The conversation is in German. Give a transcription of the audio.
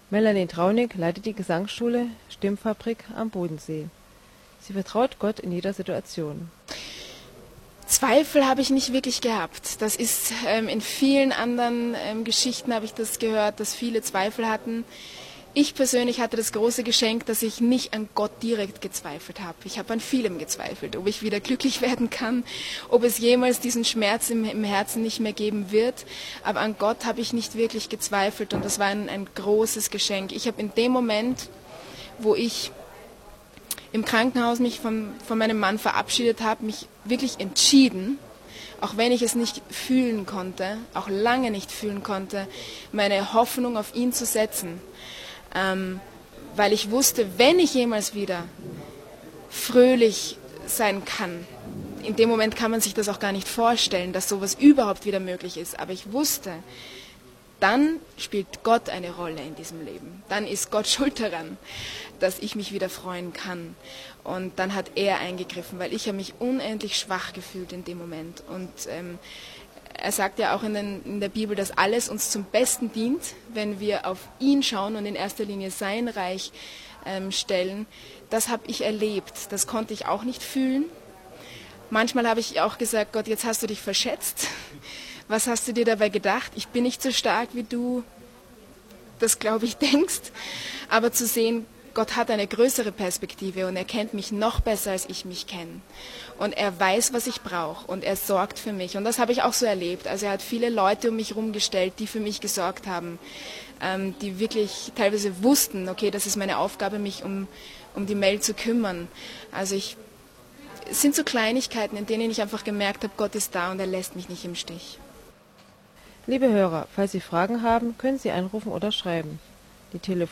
Melanie Traunig leitet die Gesangsschule Stimmfabrik am Bodensee. Sie vertraut Gott in jeder Situation. Zweifel habe ich nicht wirklich gehabt. Das ist in vielen anderen Geschichten habe ich das gehört, dass viele Zweifel hatten. Ich persönlich hatte das große Geschenk, dass ich nicht an Gott direkt gezweifelt habe. Ich habe an vielem gezweifelt, ob ich wieder glücklich werden kann, ob es jemals diesen Schmerz im Herzen nicht mehr geben wird. Aber an Gott habe ich nicht wirklich gezweifelt und das war ein großes Geschenk. Ich habe in dem Moment, wo ich im Krankenhaus mich von meinem Mann verabschiedet habe, mich wirklich entschieden, auch wenn ich es nicht fühlen konnte, auch lange nicht fühlen konnte, meine Hoffnung auf ihn zu setzen. Weil ich wusste, wenn ich jemals wieder fröhlich sein kann, in dem Moment kann man sich das auch gar nicht vorstellen, dass sowas überhaupt wieder möglich ist, aber ich wusste, dann spielt Gott eine Rolle in diesem Leben. Dann ist Gott schuld daran, dass ich mich wieder freuen kann. Und dann hat er eingegriffen, weil ich habe mich unendlich schwach gefühlt in dem Moment. Und er sagt ja auch in der Bibel, dass alles uns zum Besten dient, wenn wir auf ihn schauen und in erster Linie sein Reich stellen. Das habe ich erlebt. Das konnte ich auch nicht fühlen. Manchmal habe ich auch gesagt, Gott, jetzt hast du dich verschätzt. Was hast du dir dabei gedacht? Ich bin nicht so stark, wie du das, glaube ich, denkst. Aber zu sehen, Gott hat eine größere Perspektive und er kennt mich noch besser, als ich mich kenne. Und er weiß, was ich brauche und er sorgt für mich. Und das habe ich auch so erlebt. Also er hat viele Leute um mich herum gestellt, die für mich gesorgt haben, die wirklich teilweise wussten, okay, das ist meine Aufgabe, mich um die Mel zu kümmern. Also es sind so Kleinigkeiten, in denen ich einfach gemerkt habe, Gott ist da und er lässt mich nicht im Stich. Liebe Hörer, falls Sie Fragen haben, können Sie anrufen oder schreiben. Die